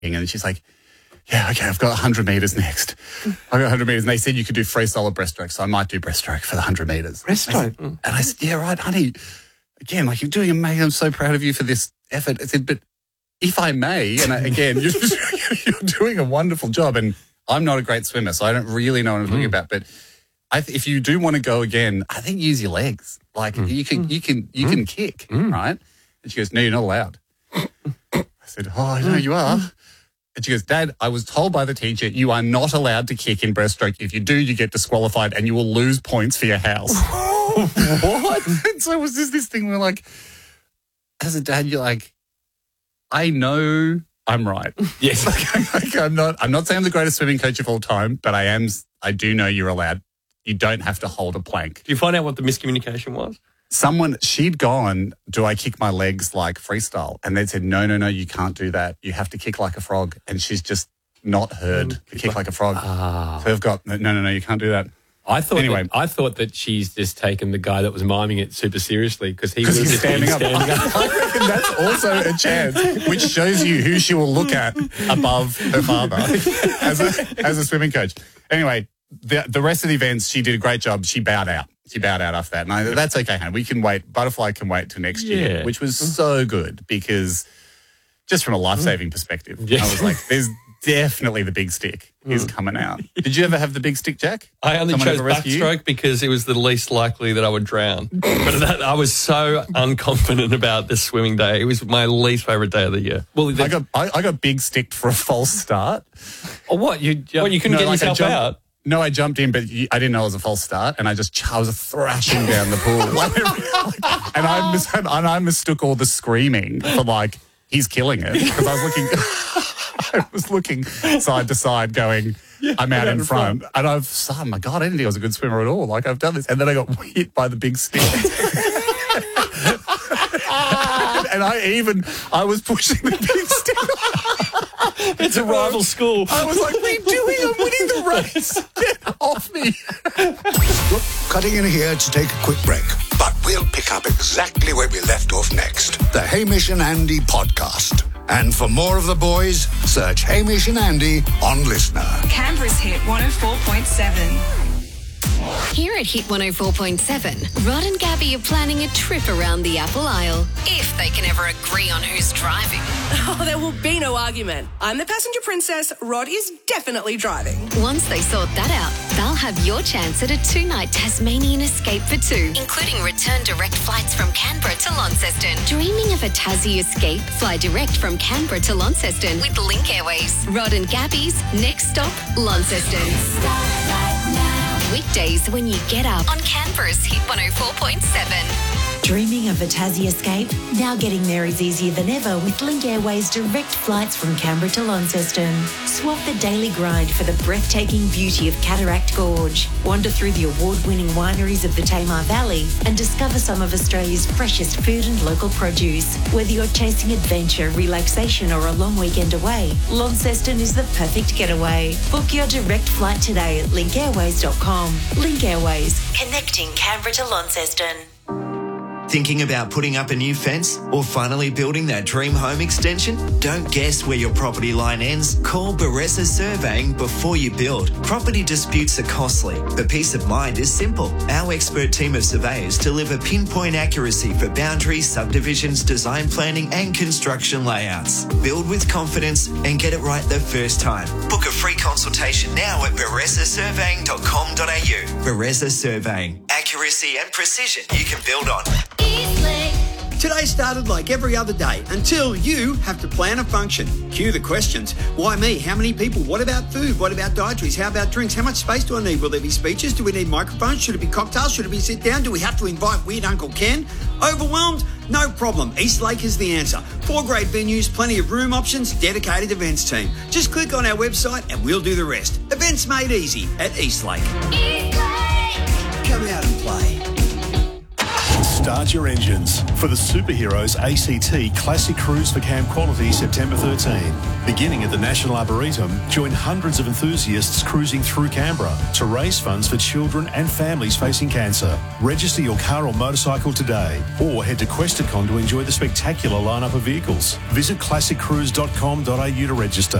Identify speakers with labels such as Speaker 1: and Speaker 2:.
Speaker 1: and she's like, yeah, okay, I've got 100 metres next. I've got 100 metres. And they said you could do freestyle or breaststroke, so I might do breaststroke for the 100 metres.
Speaker 2: Breaststroke?
Speaker 1: And I said, yeah, right, honey. Again, like, you're doing amazing. I'm so proud of you for this effort. I said, but if I may, and again, you're doing a wonderful job, and I'm not a great swimmer, so I don't really know what I'm talking about, but if you do want to go again, I think use your legs. Like, you can kick, right? And she goes, no, you're not allowed. I said, oh, I know you are. And she goes, Dad, I was told by the teacher you are not allowed to kick in breaststroke. If you do, you get disqualified and you will lose points for your house. What? And so it was just this thing where, like, as a dad, you're like, I know I'm right.
Speaker 2: Yes.
Speaker 1: I'm not saying I'm the greatest swimming coach of all time, but I do know you're allowed. You don't have to hold a plank.
Speaker 2: Did you find out what the miscommunication was?
Speaker 1: She'd gone, do I kick my legs like freestyle? And they said, no, you can't do that. You have to kick like a frog. And she's just not heard to kick like a frog. So they've got, no, you can't do that.
Speaker 3: I thought that she's just taken the guy that was miming it super seriously because he was
Speaker 1: standing up. I reckon that's also a chance, which shows you who she will look at above her father as a swimming coach. Anyway, the rest of the events, she did a great job. She bowed out. After that. And that's okay, honey. We can wait. Butterfly can wait till next year, which was so good because just from a life-saving perspective, I was like, there's definitely the big stick is coming out. Did you ever have the big stick, Jack?
Speaker 2: I only chose backstroke because it was the least likely that I would drown. But I was so unconfident about this swimming day. It was my least favourite day of the year.
Speaker 1: Well, I got big sticked for a false start.
Speaker 2: Oh, what? You couldn't get yourself out?
Speaker 1: No, I jumped in, but I didn't know it was a false start, and I was thrashing down the pool. And I mistook all the screaming for, like, he's killing it, because I was looking side to side going, I'm out in front. And oh my God, I didn't think I was a good swimmer at all. Like, I've done this. And then I got hit by the big stick. And I was pushing the big stick.
Speaker 2: It's a rival school.
Speaker 1: I was like, what are you doing? I'm winning the race. Get off me.
Speaker 4: Cutting in here to take a quick break, but we'll pick up exactly where we left off next. The Hamish and Andy podcast. And for more of the boys, search Hamish and Andy on Listener.
Speaker 5: Canberra's Hit 104.7.
Speaker 6: Here at Hit 104.7, Rod and Gabby are planning a trip around the Apple Isle, if they can ever agree on who's driving.
Speaker 5: Oh, there will be no argument. I'm the passenger princess. Rod is definitely driving.
Speaker 6: Once they sort that out, they'll have your chance at a 2-night Tasmanian escape for 2, including return direct flights from Canberra to Launceston. Dreaming of a Tassie escape? Fly direct from Canberra to Launceston with Link Airways. Rod and Gabby's next stop, Launceston. Weekdays when you get up on Canberra's Hit 104.7.
Speaker 7: Dreaming of a Tassie escape? Now getting there is easier than ever with Link Airways direct flights from Canberra to Launceston. Swap the daily grind for the breathtaking beauty of Cataract Gorge. Wander through the award-winning wineries of the Tamar Valley and discover some of Australia's freshest food and local produce. Whether you're chasing adventure, relaxation or a long weekend away, Launceston is the perfect getaway. Book your direct flight today at linkairways.com. Link Airways, connecting Canberra to Launceston.
Speaker 8: Thinking about putting up a new fence or finally building that dream home extension? Don't guess where your property line ends. Call Baressa Surveying before you build. Property disputes are costly, but peace of mind is simple. Our expert team of surveyors deliver pinpoint accuracy for boundaries, subdivisions, design planning and construction layouts. Build with confidence and get it right the first time. Book a free consultation now at baressasurveying.com.au. Baressa Surveying. Accuracy and precision you can build on.
Speaker 9: Today started like every other day until you have to plan a function. Cue the questions. Why me? How many people? What about food? What about dietaries? How about drinks? How much space do I need? Will there be speeches? Do we need microphones? Should it be cocktails? Should it be sit down? Do we have to invite weird Uncle Ken? Overwhelmed? No problem. Eastlake is the answer. 4 great venues, plenty of room options, dedicated events team. Just click on our website and we'll do the rest. Events made easy at Eastlake.
Speaker 4: Come out and play.
Speaker 10: Start your engines for the Superheroes ACT Classic Cruise for Camp Quality September 13. Beginning at the National Arboretum, join hundreds of enthusiasts cruising through Canberra to raise funds for children and families facing cancer. Register your car or motorcycle today or head to Questacon to enjoy the spectacular lineup of vehicles. Visit classiccruise.com.au to register.